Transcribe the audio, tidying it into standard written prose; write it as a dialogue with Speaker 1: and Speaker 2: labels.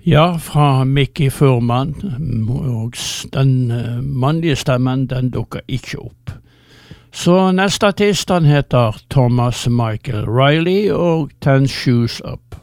Speaker 1: Ja, fra Mickey Furman, og den mannlige stemmen, den dukker ikke opp. Så neste artist, han heter Thomas Michael Riley, og Ten Shoes Up.